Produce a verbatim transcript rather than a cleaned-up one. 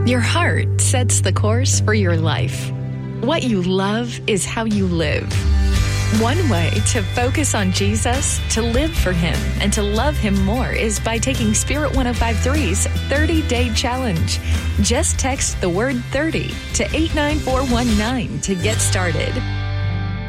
Your heart sets the course for your life. What you love is how you live. One way to focus on Jesus, to live for Him, and to love Him more is by taking Spirit one oh five three's thirty-day challenge. Just text the word thirty to eight nine four one nine to get started.